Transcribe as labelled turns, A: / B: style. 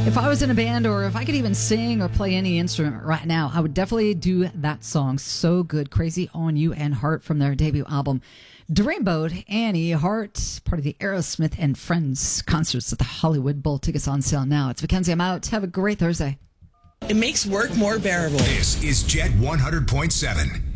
A: If I was in a band, or if I could even sing or play any instrument right now, I would definitely do that song. So good. Crazy on You and Heart from their debut album. Dreamboat, Annie Hart, part of the Aerosmith and Friends concerts at the Hollywood Bowl. Tickets on sale now. It's Mackenzie. I'm out. Have a great Thursday.
B: It makes work more bearable.
C: This is Jet 100.7.